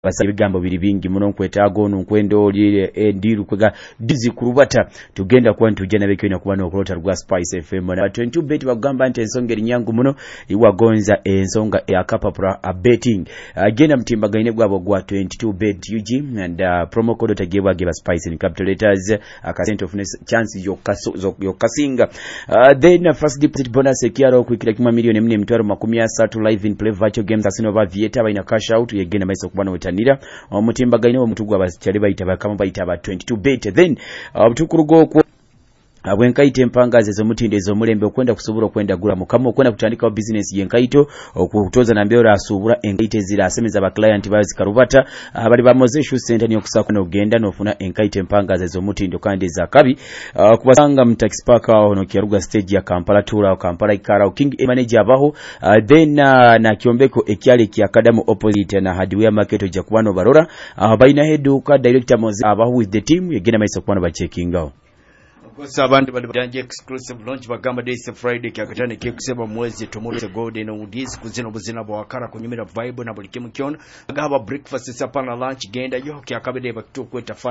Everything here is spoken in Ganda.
basa ebigambo biri bingi muno nkwetaago nkwendo oli endiru kwega dizi kurubata tugenda kuba ntujja nabekyona kuba n'okulota rwa Spice FM na 22 bet bagamba nti ensonga erinyangu muno iwagonza ensonga yakapapura betting agenda mtimbagaine gwabo gwa 22 bet UG and promo code tagebwa geba Spice in capital letters akasente of chance yokasinga then first deposit bonus ekiaro kwikira kima milioni 4 live in play virtual games asinova vieta baina cash out yegenda maiso kubana nira omutimbagaine omutugwa basyali bayita bakama bayita ba 22 bet then obutukurugo ku abwenkaite empangaze zomutinde zomulembe okwenda kusobora okwenda gula mukama okwenda kutandika business yenkaito okutoza na mbero asubura enkaite zira asemeza ba client bazi karubata abali ba Mozeshu center ni okusako n'ogenda n'ofuna enkaite empangaze zomutinde kandi za kabi kubasanga mu taxi park ono kiaruga stage ya Kampala Tour Kampala Ikara King manager abaho then na kiombeko ekyale ki academy opposite na hardware market oja kubano barora baina heduka director Mozeshu abaho with the team yegena maisa kubano ba checking out Sabandi bali bajanje exclusive launch bagamba Days Friday kyakatane kekuseba mwezi tomorrow golden udis kuzina buzina bwakara kunyumira vibe na buli kimu kyona agaba breakfast sapana lunch genda yo kyakabede bakitu kweta